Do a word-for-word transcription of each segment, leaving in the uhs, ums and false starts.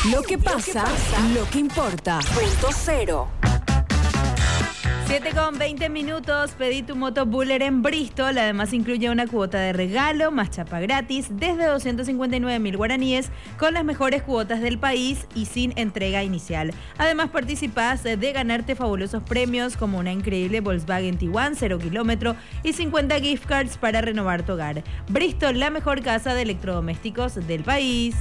Lo que pasa, lo que importa. Punto cero. siete con veinte minutos, pedí tu moto Buller en Bristol. Además incluye una cuota de regalo, más chapa gratis, desde doscientos cincuenta y nueve mil guaraníes, con las mejores cuotas del país y sin entrega inicial. Además participás de ganarte fabulosos premios como una increíble Volkswagen T uno cero kilómetro y cincuenta gift cards para renovar tu hogar. Bristol, la mejor casa de electrodomésticos del país.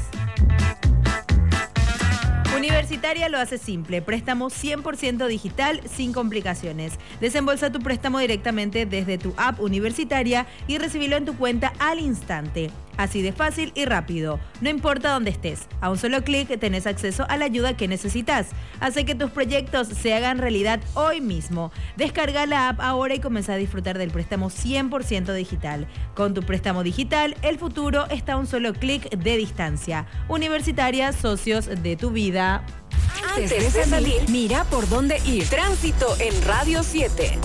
Universitaria lo hace simple, préstamo cien por ciento digital sin complicaciones. Desembolsa tu préstamo directamente desde tu app Universitaria y recibilo en tu cuenta al instante. Así de fácil y rápido, no importa dónde estés. A un solo clic tenés acceso a la ayuda que necesitas. Hace que tus proyectos se hagan realidad hoy mismo. Descarga la app ahora y comienza a disfrutar del préstamo cien por ciento digital. Con tu préstamo digital, el futuro está a un solo clic de distancia. Universitaria, socios de tu vida. Antes de salir, mira por dónde ir. Tránsito en Radio siete.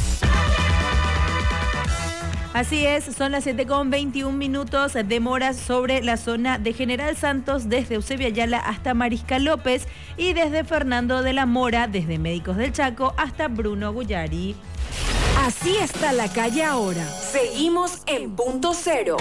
Así es, son las siete con veintiún minutos, demoras sobre la zona de General Santos desde Eusebio Ayala hasta Mariscal López y desde Fernando de la Mora, desde Médicos del Chaco hasta Bruno Guyari. Así está la calle ahora. Seguimos en Punto Cero.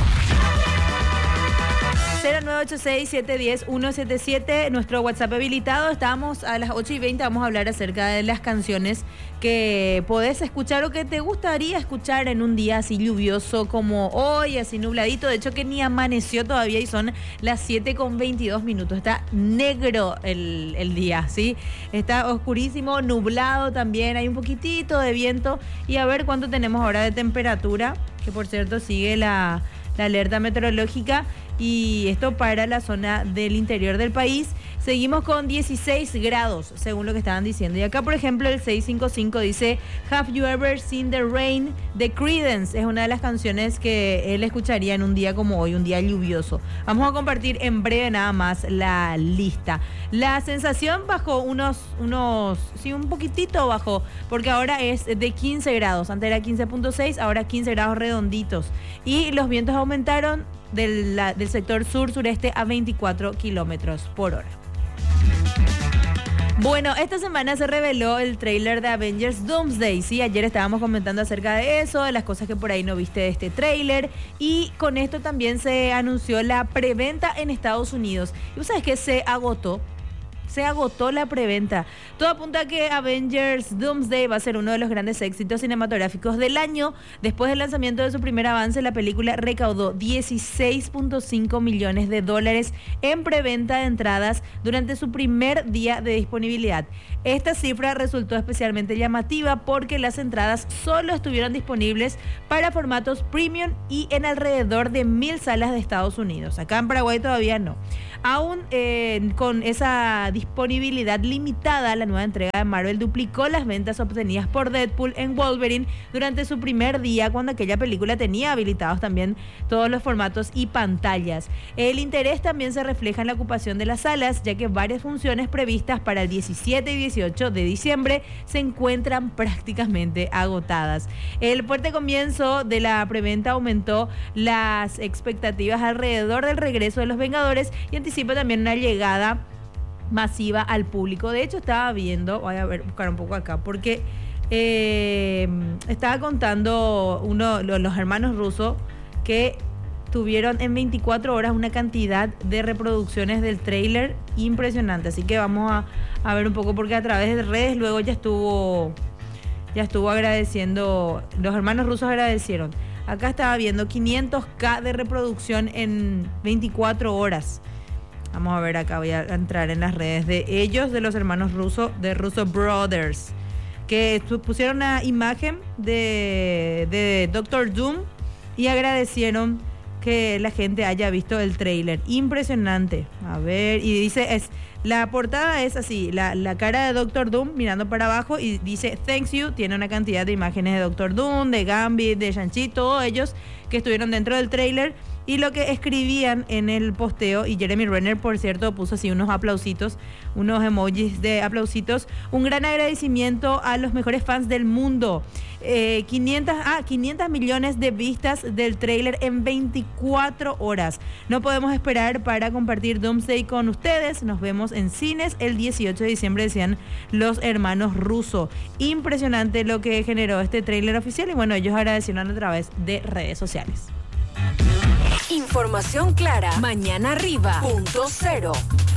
cero nueve ocho seis, siete uno cero, uno siete siete, nuestro WhatsApp habilitado. Estábamos a las ocho y veinte, vamos a hablar acerca de las canciones que podés escuchar o que te gustaría escuchar en un día así lluvioso como hoy, así nubladito. De hecho que ni amaneció todavía y son las siete con veintidós minutos. Está negro el, el día, ¿sí? Está oscurísimo, nublado también, hay un poquitito de viento. Y a ver cuánto tenemos ahora de temperatura, que por cierto sigue la, la alerta meteorológica. Y esto para la zona del interior del país. Seguimos con dieciséis grados, según lo que estaban diciendo. Y acá, por ejemplo, el seiscientos cincuenta y cinco dice Have You Ever Seen the Rain? De Creedence. Es una de las canciones que él escucharía en un día como hoy, un día lluvioso. Vamos a compartir en breve nada más la lista. La sensación bajó unos, unos, sí, un poquitito bajó, porque ahora es de quince grados. Antes era quince punto seis, ahora quince grados redonditos. Y los vientos aumentaron del, la, del sector sur-sureste a veinticuatro kilómetros por hora. Bueno, esta semana se reveló el tráiler de Avengers Doomsday, ¿sí? Ayer estábamos comentando acerca de eso, de las cosas que por ahí no viste de este tráiler, y con esto también se anunció la preventa en Estados Unidos. Y vos sabés que se agotó. Se agotó la preventa. Todo apunta a que Avengers Doomsday va a ser uno de los grandes éxitos cinematográficos del año. Después del lanzamiento de su primer avance, la película recaudó dieciséis punto cinco millones de dólares en preventa de entradas durante su primer día de disponibilidad. Esta cifra resultó especialmente llamativa porque las entradas solo estuvieron disponibles para formatos premium y en alrededor de mil salas de Estados Unidos. Acá en Paraguay todavía no. Aún eh, con esa disponibilidad limitada, la nueva entrega de Marvel duplicó las ventas obtenidas por Deadpool en Wolverine durante su primer día, cuando aquella película tenía habilitados también todos los formatos y pantallas. El interés también se refleja en la ocupación de las salas, ya que varias funciones previstas para el diecisiete y dieciocho de diciembre se encuentran prácticamente agotadas. El fuerte comienzo de la preventa aumentó las expectativas alrededor del regreso de los Vengadores y anticipa también una llegada masiva al público. De hecho, estaba viendo, voy a ver, buscar un poco acá, porque eh, estaba contando uno, los, los hermanos rusos que tuvieron en veinticuatro horas una cantidad de reproducciones del tráiler impresionante. Así que vamos a, a ver un poco, porque a través de redes luego ya estuvo, ya estuvo agradeciendo, los hermanos rusos agradecieron. Acá estaba viendo quinientos mil de reproducción en veinticuatro horas. Vamos a ver acá, voy a entrar en las redes de ellos, de los hermanos rusos, de Russo Brothers, que pusieron una imagen de, de Doctor Doom y agradecieron que la gente haya visto el tráiler. Impresionante. A ver, y dice, es la portada es así, la, la cara de Doctor Doom mirando para abajo y dice Thanks You. Tiene una cantidad de imágenes de Doctor Doom, de Gambit, de Shang-Chi, todos ellos que estuvieron dentro del tráiler. Y lo que escribían en el posteo, y Jeremy Renner, por cierto, puso así unos aplausitos, unos emojis de aplausitos, un gran agradecimiento a los mejores fans del mundo. Eh, quinientos, ah, quinientos millones de vistas del tráiler en veinticuatro horas. No podemos esperar para compartir Doomsday con ustedes. Nos vemos en cines el dieciocho de diciembre, decían los hermanos Russo. Impresionante lo que generó este tráiler oficial y bueno, ellos agradecieron a través de redes sociales. Información clara. Mañana arriba. Punto cero.